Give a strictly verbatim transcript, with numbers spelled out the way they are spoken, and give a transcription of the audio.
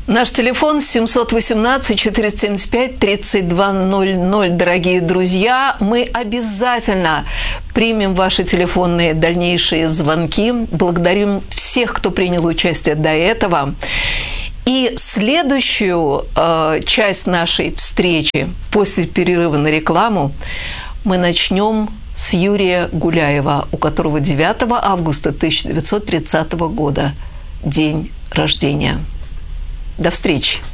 Наш телефон семь один восемь четыреста семьдесят пять тридцать два ноль ноль. Дорогие друзья, мы обязательно примем ваши телефонные дальнейшие звонки. Благодарим всех, кто принял участие до этого. И следующую э, часть нашей встречи после перерыва на рекламу мы начнем с Юрия Гуляева, у которого девятого августа тысяча девятьсот тридцатого года день рождения. До встречи!